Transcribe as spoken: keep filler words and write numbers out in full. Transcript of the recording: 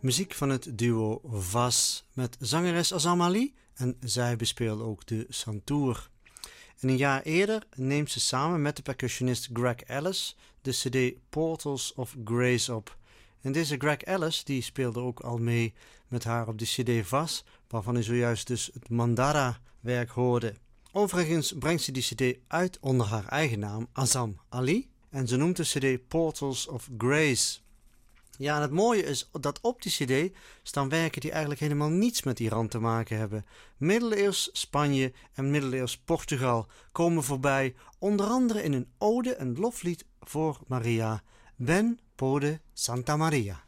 Muziek van het duo Vaz met zangeres Azam Ali en zij bespeelde ook de santoor. En een jaar eerder neemt ze samen met de percussionist Greg Ellis de cd Portals of Grace op. En deze Greg Ellis die speelde ook al mee met haar op de cd Vaz, waarvan u zojuist dus het Mandara-werk hoorde. Overigens brengt ze die cd uit onder haar eigen naam Azam Ali en ze noemt de cd Portals of Grace. Ja, en het mooie is dat op die cd staan werken die eigenlijk helemaal niets met Iran te maken hebben. Middeleeuws Spanje en middeleeuws Portugal komen voorbij, onder andere in een ode en loflied voor Maria, Ben Pode Santa Maria.